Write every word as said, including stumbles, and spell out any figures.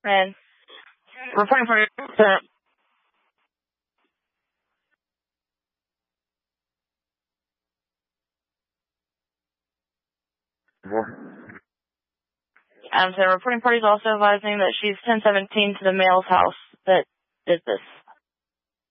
And reporting party. Uh, Um, so the reporting party is also advising that she's ten seventeen to the male's house that did this.